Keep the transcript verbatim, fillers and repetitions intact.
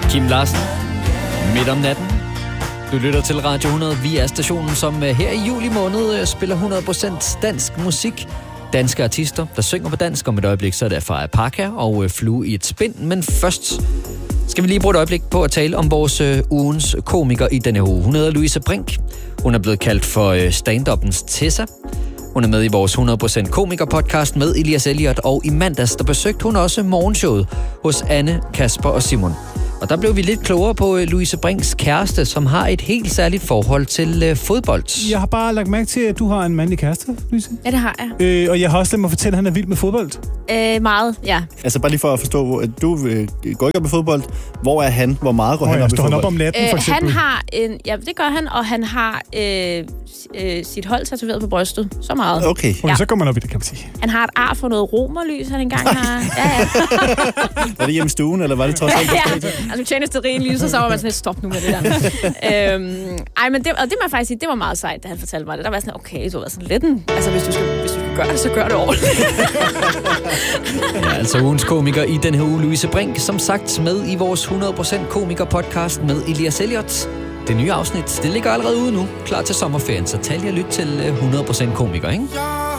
Kim Larsen, midt om natten. Du lytter til Radio hundrede. Vi er stationen, som her i juli måned spiller hundrede procent dansk musik. Danske artister, der synger på dansk. Om et øjeblik, så er det fra Parka og Flue i et spind. Men først skal vi lige bruge et øjeblik på at tale om vores øh, ugens komiker i denne uge. Hun hedder Louise Brink. Hun er blevet kaldt for øh, stand-uppens Tessa. Hun er med i vores hundrede procent komiker-podcast med Elias Elliot, og i mandags der besøgte hun også morgenshowet hos Anne, Kasper og Simon. Og der blev vi lidt klogere på Louise Brinks kæreste, som har et helt særligt forhold til øh, fodbold. Jeg har bare lagt mærke til, at du har en mandlig kæreste, Louise. Ja, det har jeg. Øh, og jeg har også glemt at fortælle, at han er vild med fodbold. Øh, meget, ja. Altså bare lige for at forstå, at du øh, går ikke op i fodbold. Hvor er han? Hvor meget går oh, han ja, op i fodbold? Han op om natten, for eksempel? Øh, han har en... Ja, det gør han, og han har øh, øh, sit hold tatoveret på brystet. Så meget. Okay. Okay, ja. Så går man op i det, kan man sige. Han har et ar for noget romerlys, han engang har. Ja, ja. Var det hjemme i stuen, eller var det trods alt? Ja, altså tjene stearinlyset, så var man sådan lidt, stop nu med det der. øhm, ej, men det, og det må jeg faktisk sige, det var meget sejt, da han fortalte mig det. Der var sådan, okay, du var sådan lidt en... Altså, hvis du skal, hvis du skal gøre det, så gør det ordentligt. Ja, altså ugens komiker i den her uge, Louise Brink, som sagt med i vores hundrede procent komiker-podcast med Elias Elliot. Det nye afsnit, det ligger allerede ude nu, klar til sommerferien, så tal jer lyt til hundrede procent komiker, ikke? Jeg